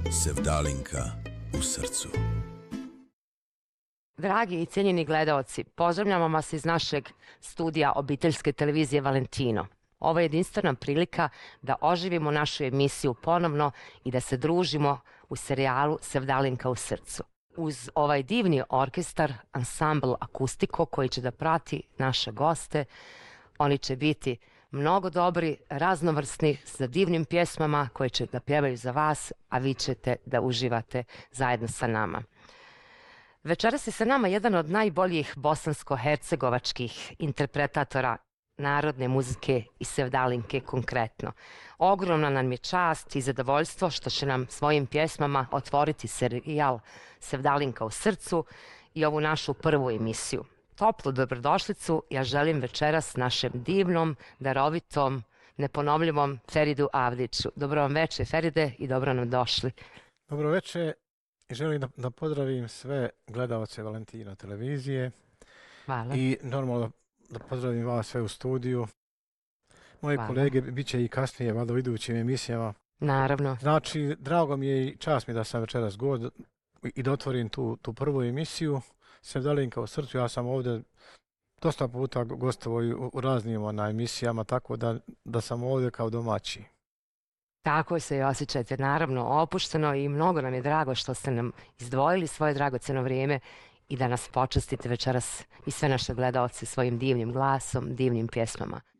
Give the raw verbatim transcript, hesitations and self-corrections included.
Sevdalinka u srcu. Dragi i cijenjeni gledaoci, pozdravljamo vas iz našeg studija obiteljske televizije Valentino. Ovo je jedinstvena prilika da oživimo našu emisiju ponovno i da se družimo u serijalu Sevdalinka u srcu. Uz ovaj divni orkestar, ansambl Akustiko koji će da prati naše goste, oni će biti mnogo dobri, raznovrsni, sa divnim pjesmama koje će da pjevaju za vas, a vi ćete da uživate zajedno sa nama. Večeras je sa nama jedan od najboljih bosansko-hercegovačkih interpretatora narodne muzike i sevdalinke konkretno. Ogromna nam je čast i zadovoljstvo što će nam svojim pjesmama otvoriti serijal Sevdalinka u srcu i ovu našu prvu emisiju. Toplu dobrodošlicu ja želim večeras našem divnom, darovitom, neponovljivom Feridu Avdiću. Dobro vam večer, Feride, i dobro nam došli. Dobro večer i želim da, da pozdravim sve gledalce Valentino televizije. Hvala. I normalno da pozdravim vas sve u studiju. Moje Hvala. kolege bit će i kasnije valjda u idućim emisijama. Naravno. Znači, drago mi je i čast mi da sam večeras god i da otvorim tu, tu prvu emisiju Sevdalinka u srcu. Ja sam ovdje dosta puta gostovao u, u raznim ona, emisijama, tako da, da sam ovdje kao domaći. Tako se i osjećate, naravno, opušteno i mnogo nam je drago što ste nam izdvojili svoje dragoceno vrijeme i da nas počastite večeras i sve naše gledaoce svojim divnim glasom, divnim pjesmama.